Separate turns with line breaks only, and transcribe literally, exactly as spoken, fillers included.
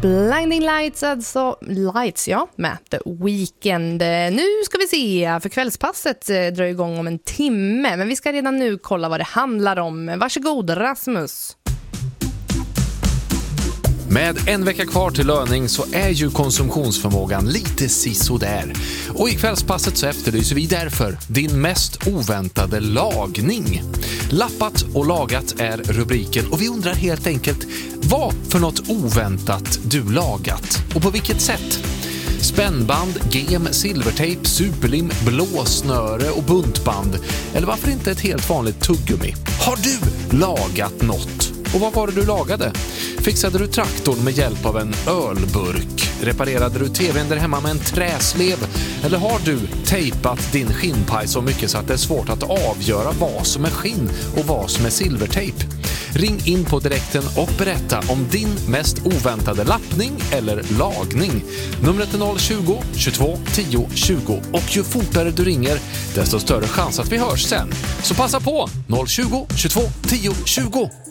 Blinding Lights, alltså Lights, ja, med The Weeknd. Nu ska vi se, för kvällspasset drar igång om en timme, men vi ska redan nu kolla vad det handlar om. Varsågod, Rasmus.
Med en vecka kvar till löning så är ju konsumtionsförmågan lite sisådär. Och i kvällspasset så efterlyser vi därför din mest oväntade lagning. Lappat och lagat är rubriken och vi undrar helt enkelt vad för något oväntat du lagat och på vilket sätt. Spännband, gem, silvertejp, superlim, blåsnöre och buntband. Eller varför inte ett helt vanligt tuggummi? Har du lagat något? Och vad var det du lagade? Fixade du traktorn med hjälp av en ölburk? Reparerade du tvn där hemma med en träslev? Eller har du tejpat din skinnpaj så mycket så att det är svårt att avgöra vad som är skinn och vad som är silvertejp? Ring in på direkten och berätta om din mest oväntade lappning eller lagning. Numret är noll tjugo, tjugotvå, tio, tjugo och ju fortare du ringer desto större chans att vi hörs sen. Så passa på! noll tjugo, tjugotvå, tio, tjugo.